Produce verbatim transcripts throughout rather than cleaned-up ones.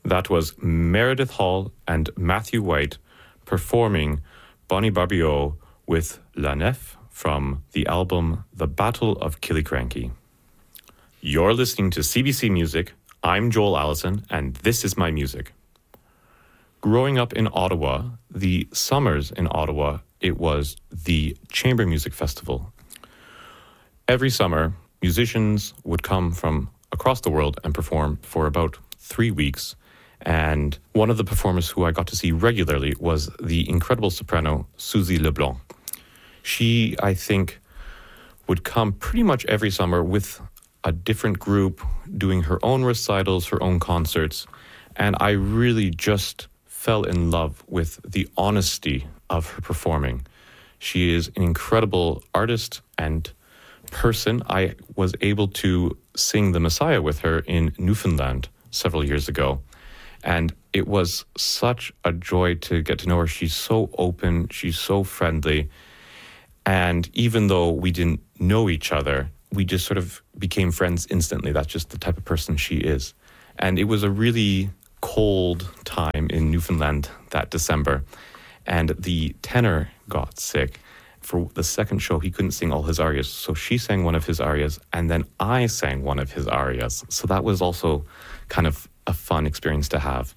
That was Meredith Hall and Matthew White performing Bonnie Barbio with La Nef from the album The Battle of Killiecrankie. You're listening to C B C Music. I'm Joel Allison, and this is my music. Growing up in Ottawa, the summers in Ottawa, it was the Chamber Music Festival. Every summer, musicians would come from across the world and perform for about three weeks. And one of the performers who I got to see regularly was the incredible soprano Suzy Leblanc. She, I think, would come pretty much every summer with a different group, doing her own recitals, her own concerts. And I really just fell in love with the honesty of her performing. She is an incredible artist and person. I was able to sing The Messiah with her in Newfoundland several years ago. And it was such a joy to get to know her. She's so open. She's so friendly. And even though we didn't know each other, we just sort of became friends instantly. That's just the type of person she is. And it was a really cold time in Newfoundland that December. And the tenor got sick. For the second show, he couldn't sing all his arias. So she sang one of his arias, and then I sang one of his arias. So that was also kind of a fun experience to have.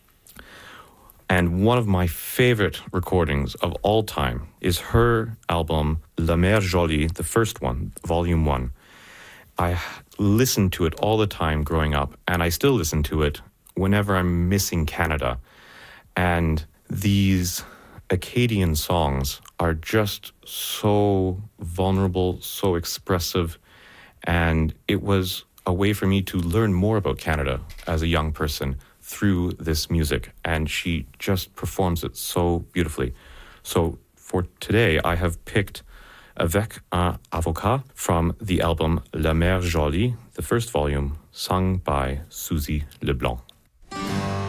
And one of my favorite recordings of all time is her album, La Mère Jolie, the first one, volume one. I listened to it all the time growing up, and I still listen to it whenever I'm missing Canada. And these Acadian songs are just so vulnerable, so expressive, and it was a way for me to learn more about Canada as a young person through this music, and she just performs it so beautifully. So for today, I have picked Avec un avocat from the album La Mère Jolie, the first volume, sung by Suzy Leblanc.